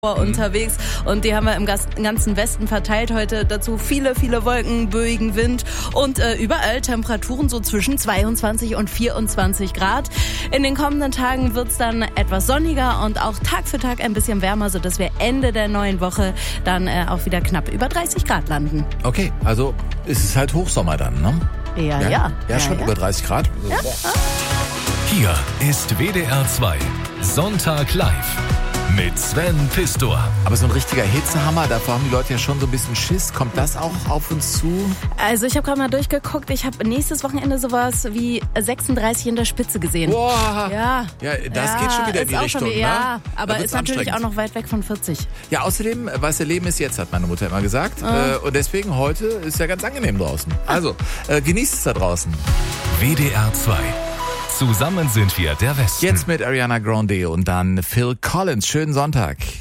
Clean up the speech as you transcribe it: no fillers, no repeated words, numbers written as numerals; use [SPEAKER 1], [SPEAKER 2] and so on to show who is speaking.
[SPEAKER 1] unterwegs und die haben wir im ganzen Westen verteilt heute. Dazu viele Wolken, böigen Wind und überall Temperaturen so zwischen 22 und 24 Grad. In den kommenden Tagen wird's dann etwas sonniger und auch Tag für Tag ein bisschen wärmer, sodass wir Ende der neuen Woche dann auch wieder knapp über 30 Grad landen.
[SPEAKER 2] Okay, also ist es halt Hochsommer dann, ne?
[SPEAKER 1] Ja,
[SPEAKER 2] schon über 30 Grad.
[SPEAKER 1] Ja.
[SPEAKER 3] Hier ist WDR 2 Sonntag live mit Sven Pistor.
[SPEAKER 2] Aber so ein richtiger Hitzehammer, davor haben die Leute ja schon so ein bisschen Schiss. Kommt das auch auf uns zu?
[SPEAKER 1] Also ich habe gerade mal durchgeguckt. Ich habe nächstes Wochenende sowas wie 36 in der Spitze gesehen.
[SPEAKER 2] Boah.
[SPEAKER 1] Ja.
[SPEAKER 2] Ja, das geht schon wieder in die Richtung, ne?
[SPEAKER 1] Ja, aber ist natürlich auch noch weit weg von 40.
[SPEAKER 2] Ja, außerdem, weißt du, Leben ist jetzt, hat meine Mutter immer gesagt. Und deswegen heute ist ja ganz angenehm draußen. Also, genießt es da draußen.
[SPEAKER 3] WDR 2. Zusammen sind wir der Westen.
[SPEAKER 2] Jetzt mit Ariana Grande und dann Phil Collins. Schönen Sonntag.